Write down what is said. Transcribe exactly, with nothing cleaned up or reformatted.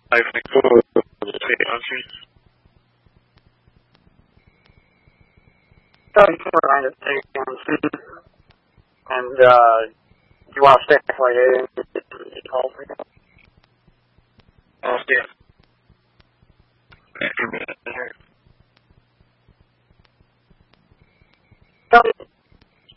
I think so. Thanks for understanding. And, uh, do you want to stay for it? I'll see you.